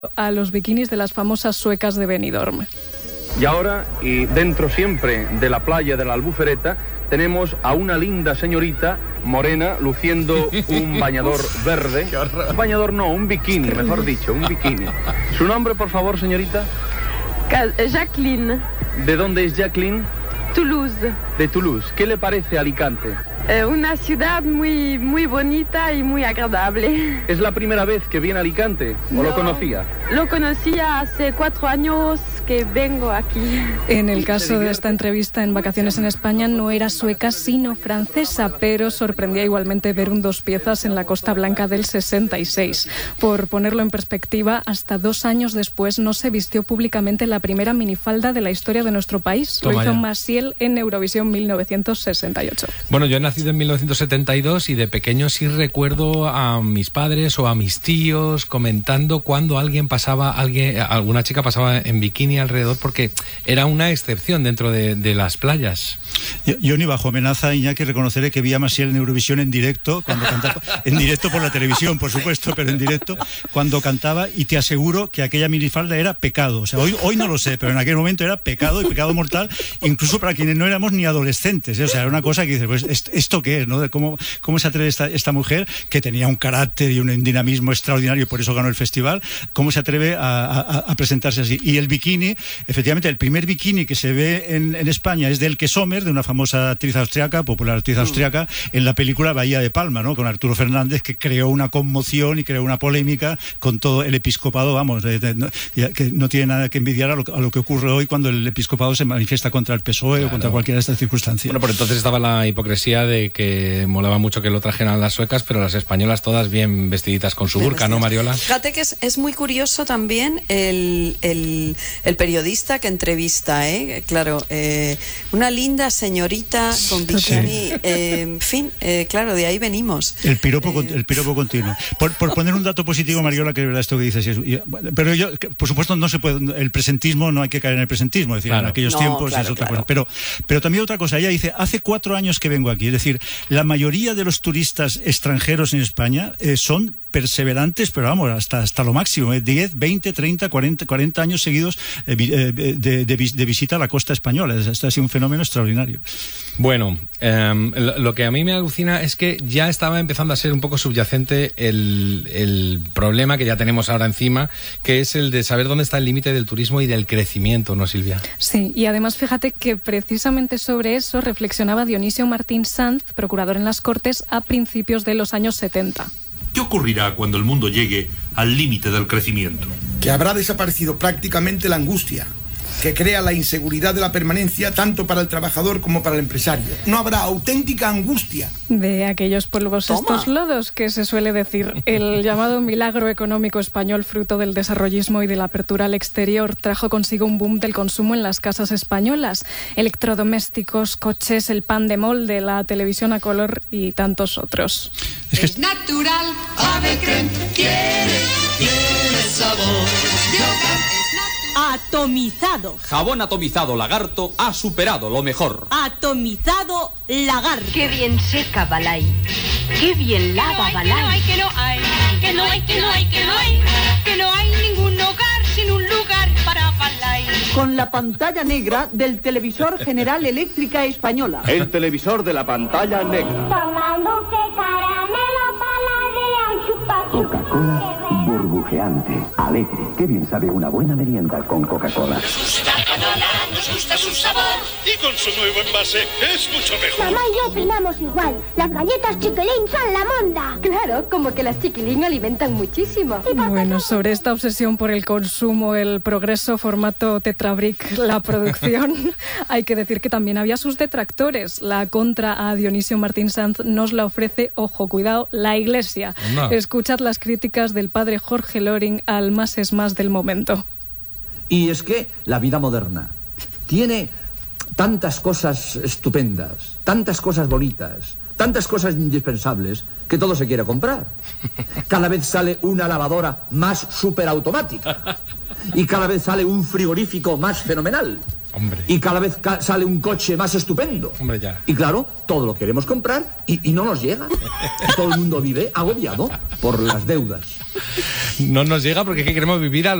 a los bikinis de las famosas suecas de Benidorm. Y ahora, y dentro siempre de la playa de la Albufereta, tenemos a una linda señorita morena luciendo un bañador verde. Un bañador no, un bikini, mejor dicho, un bikini. ¿Su nombre, por favor, señorita? Jacqueline. ¿De dónde es Jacqueline? Toulouse. De Toulouse. ¿Qué le parece Alicante? Una ciudad muy bonita y muy agradable. ¿Es la primera vez que viene a Alicante o No, lo conocía? Lo conocía hace 4 años que vengo aquí. En el caso de esta entrevista en Vacaciones en España no era sueca sino francesa, pero sorprendía igualmente ver un dos piezas en la Costa Blanca del 66. Por ponerlo en perspectiva, hasta 2 años después no se vistió públicamente la primera minifalda de la historia de nuestro país. Toma lo hizo ya. Maciel en Eurovisión 1968. Bueno, yo he nacido en 1972 y de pequeño sí recuerdo a mis padres o a mis tíos comentando cuando alguna chica pasaba en bikini alrededor, porque era una excepción dentro de las playas. Yo ni bajo amenaza, Iñaki, reconoceré que vi a Maciel en Eurovisión en directo, cuando cantaba, en directo por la televisión, por supuesto, pero en directo, cuando cantaba, y te aseguro que aquella minifalda era pecado. O sea, hoy no lo sé, pero en aquel momento era pecado y pecado mortal, incluso para quienes no éramos ni adolescentes, ¿eh? O sea, era una cosa que dices, pues, ¿esto qué es? ¿No? ¿Cómo se atreve esta mujer, que tenía un carácter y un dinamismo extraordinario y por eso ganó el festival? ¿Cómo se atreve a presentarse así? Y el bikini, efectivamente, el primer bikini que se ve en España es de Elke Sommer, de una famosa actriz austriaca, popular actriz austriaca, en la película Bahía de Palma, ¿no? Con Arturo Fernández, que creó una conmoción y creó una polémica con todo el episcopado, vamos, que no tiene nada que envidiar a lo que ocurre hoy cuando el episcopado se manifiesta contra el PSOE, claro, o contra cualquiera de estas circunstancias. Bueno, por entonces estaba la hipocresía de que molaba mucho que lo trajeran las suecas, pero las españolas todas bien vestiditas con su burka, ¿no, Mariola? Fíjate que es muy curioso también el periodista que entrevista, claro, una linda señorita con bikini, en fin, claro, de ahí venimos. El piropo continuo. Por poner un dato positivo, Mariola, que es verdad esto que dices, pero yo, por supuesto, no se puede, el presentismo, no hay que caer en el presentismo, es decir, claro, en aquellos tiempos es otra cosa. Pero también otra cosa, ella dice, hace 4 años que vengo aquí, es decir, la mayoría de los turistas extranjeros en España son perseverantes, pero vamos, hasta lo máximo, 10, 20, 30, 40 años seguidos de visita a la costa española. Esto ha sido un fenómeno extraordinario. Bueno, lo que a mí me alucina es que ya estaba empezando a ser un poco subyacente el problema que ya tenemos ahora encima, que es el de saber dónde está el límite del turismo y del crecimiento, ¿no, Silvia? Sí, y además fíjate que precisamente sobre eso reflexionaba Dionisio Martín Sanz, procurador en las Cortes, a principios de los años 70. ¿Qué ocurrirá cuando el mundo llegue al límite del crecimiento? Que habrá desaparecido prácticamente la angustia, que crea la inseguridad de la permanencia tanto para el trabajador como para el empresario. No habrá auténtica angustia. De aquellos polvos estos lodos que se suele decir. El llamado milagro económico español, fruto del desarrollismo y de la apertura al exterior, trajo consigo un boom del consumo en las casas españolas. Electrodomésticos, coches, el pan de molde, la televisión a color y tantos otros. Es natural, ave creme, tiene sabor. Atomizado. Jabón atomizado Lagarto ha superado lo mejor. Atomizado Lagarto. Qué bien seca Balay. Qué bien lava Balay. Que no hay ningún hogar sin un lugar para Balay. Con la pantalla negra del televisor General Eléctrica Española. El televisor de la pantalla negra. Tomándose caramelo paladean chupa chupa. Coca-Cola burbujeante, alegre. Qué bien sabe una buena merienda con Coca-Cola. Nos gusta su sabor. Y con su nuevo envase es mucho mejor. Mamá y yo opinamos igual. Las galletas Chiquilín son la monda. Claro, como que las Chiquilín alimentan muchísimo. Bueno, sobre esta obsesión por el consumo, el progreso, formato Tetrabric, la producción, hay que decir que también había sus detractores. La contra a Dionisio Martín Sanz nos la ofrece, ojo, cuidado, la Iglesia. No. Escuchad las críticas del padre Jorge Loring al más es más del momento. Y es que la vida moderna tiene tantas cosas estupendas, tantas cosas bonitas, tantas cosas indispensables, que todo se quiere comprar. Cada vez sale una lavadora más superautomática. Y cada vez sale un frigorífico más fenomenal. Hombre. Y cada vez sale un coche más estupendo. Hombre, ya. Y claro, todo lo queremos comprar y no nos llega. Y todo el mundo vive agobiado por las deudas. No nos llega porque es que queremos vivir a